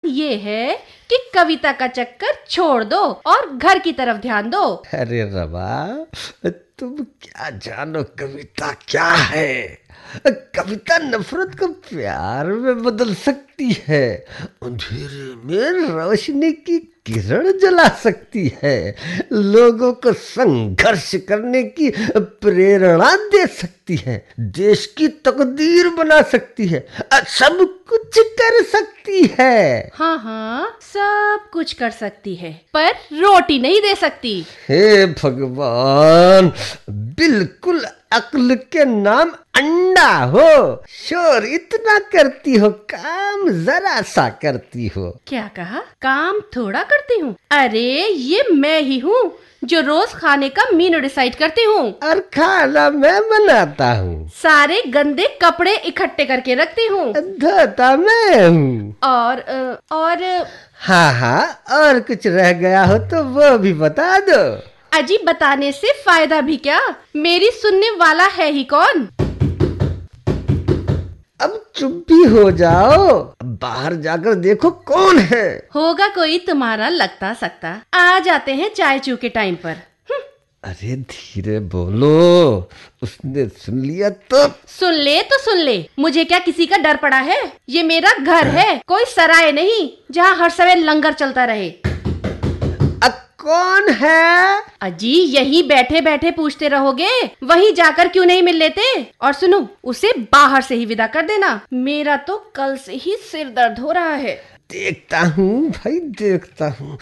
ये है कि कविता का चक्कर छोड़ दो और घर की तरफ ध्यान दो। अरे रमा, तुम क्या जानो कविता क्या है। कविता नफरत को प्यार में बदल सकती है, अंधेरे में रोशनी की किरण जला सकती है, लोगों को संघर्ष करने की प्रेरणा दे सकती है, देश की तकदीर बना सकती है, सब कुछ कर सकती है। हाँ हाँ, सब कुछ कर सकती है, पर रोटी नहीं दे सकती। हे भगवान, बिल्कुल अक्ल के नाम अंडा हो, शोर इतना करती हो, काम जरा सा करती हो। क्या कहा? काम थोड़ा करती हूँ? अरे ये मैं ही हूँ जो रोज खाने का मेनू डिसाइड करती हूँ और खाना मैं बनाता हूँ, सारे गंदे कपड़े इकट्ठे करके रखती हूँ, धोता मैं हूँ। और हाँ हाँ, और कुछ रह गया हो तो वो भी बता दो। अजी बताने से फायदा भी क्या, मेरी सुनने वाला है ही कौन। अब चुप भी हो जाओ, बाहर जाकर देखो कौन है। होगा कोई तुम्हारा लगता सकता। आ जाते हैं चाय चू के टाइम पर। अरे धीरे बोलो, उसने सुन लिया तो। सुन ले तो सुन ले, मुझे क्या किसी का डर पड़ा है। ये मेरा घर है, कोई सराय नहीं जहाँ हर समय लंगर चलता रहे। कौन है? अजी यहीं बैठे बैठे पूछते रहोगे, वहीं जाकर क्यों नहीं मिल लेते। और सुनो, उसे बाहर से ही विदा कर देना, मेरा तो कल से ही सिर दर्द हो रहा है। देखता हूँ भाई, देखता हूँ।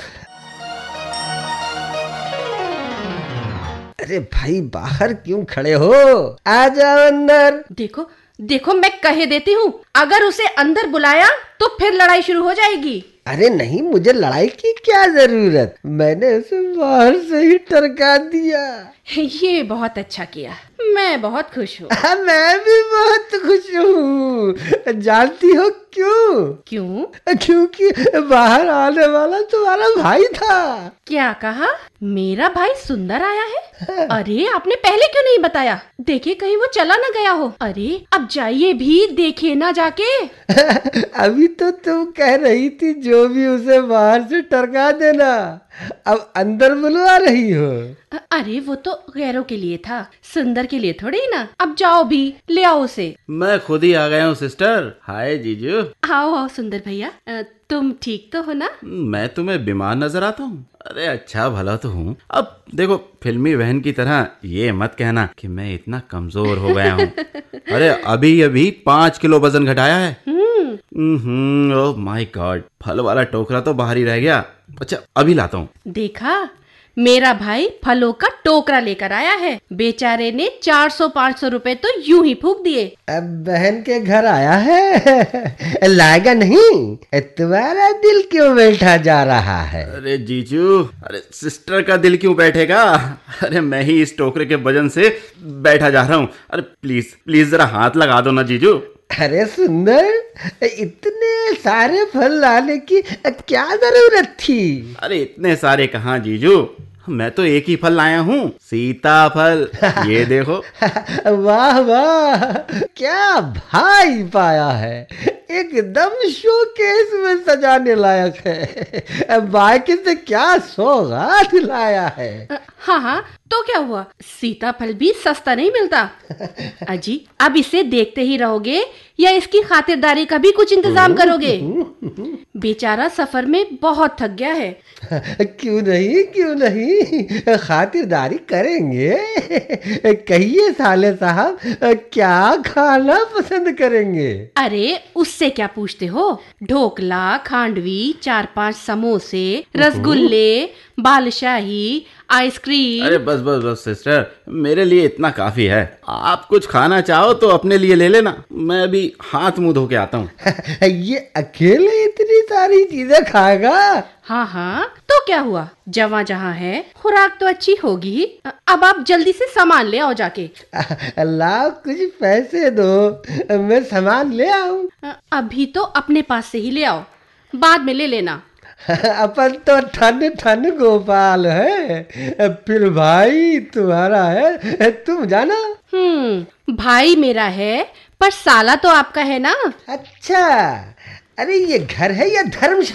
अरे भाई, बाहर क्यों खड़े हो, आ जाओ अंदर। देखो देखो, मैं कहे देती हूँ, अगर उसे अंदर बुलाया तो फिर लड़ाई शुरू हो जाएगी। अरे नहीं, मुझे लड़ाई की क्या जरूरत, मैंने उसे बाहर से ही टरका दिया। ये बहुत अच्छा किया, मैं बहुत खुश हूँ। मैं भी बहुत खुश हूँ। जानती हो क्यों? क्यों? क्योंकि बाहर आने वाला तुम्हारा भाई था। क्या कहा? मेरा भाई सुंदर आया है? अरे आपने पहले क्यों नहीं बताया, देखिए कहीं वो चला न गया हो। अरे अब जाइए भी, देखिए ना जाके। अभी तो तुम कह रही थी जो भी उसे बाहर से टरका देना, अब अंदर बुलवा रही हो। अरे वो तो गैरों के लिए था, सुंदर के लिए थोड़ी ना। अब जाओ भी, ले आओ उसे। मैं खुद ही आ गया हूँ सिस्टर। हाय जीजू। आओ आओ सुंदर भैया, तुम ठीक तो हो ना? मैं तुम्हें बीमार नजर आता हूँ? अरे अच्छा भला तो हूँ। अब देखो, फिल्मी बहन की तरह ये मत कहना कि मैं इतना कमजोर हो गया हूँ। अरे अभी अभी 5 किलो वजन घटाया है। ओह माय गॉड, फल वाला टोकरा तो बाहर ही रह गया। अच्छा अभी लाता हूँ। देखा, मेरा भाई फलों का टोकरा लेकर आया है, बेचारे ने 400-500 रुपए तो यूं ही फूंक दिए। अब बहन के घर आया है, लाएगा नहीं? तुम्हारा दिल क्यों बैठा जा रहा है? अरे जीजू, अरे सिस्टर का दिल क्यों बैठेगा? अरे मैं ही इस टोकरे के वजन से बैठा जा रहा हूँ। अरे प्लीज प्लीज जरा हाथ लगा दो ना जीजू। अरे सुंदर, इतने सारे फल लाने की क्या जरूरत थी? अरे इतने सारे कहाँ जीजू, मैं तो एक ही फल लाया हूँ, सीताफल। ये देखो। वाह वाह, क्या भाई पाया है, एकदम शोकेस में सजाने लायक है। बाकी से क्या सौगात लाया है। हाँ हाँ, तो क्या हुआ, सीताफल भी सस्ता नहीं मिलता। अजी अब इसे देखते ही रहोगे या इसकी खातिरदारी का भी कुछ इंतजाम करोगे? बेचारा सफर में बहुत थक गया है। क्यों नहीं, क्यों नहीं, खातिरदारी करेंगे। कहिए साले साहब, क्या खाना पसंद करेंगे? अरे उससे क्या पूछते हो, ढोकला, खांडवी, 4-5 समोसे, रसगुल्ले, बालशाही, आइसक्रीम। अरे बस बस बस सिस्टर, मेरे लिए इतना काफी है। आप कुछ खाना चाहो तो अपने लिए ले लेना, मैं अभी हाथ मुंह धो के आता हूँ। ये अकेले इतनी सारी चीजें खाएगा? हाँ हाँ, तो क्या हुआ, जहाँ जहाँ है खुराक तो अच्छी होगी ही। अब आप जल्दी से सामान ले आओ जाके। अल्लाह कुछ पैसे दो, मैं सामान ले आऊं। अभी तो अपने पास से ही ले आओ, बाद में ले लेना। अपन तो ठन ठन गोपाल है, फिर भाई तुम्हारा है, तुम जाना। भाई मेरा है, पर साला तो आपका है ना। अच्छा, अरे ये घर है या धर्मशाला?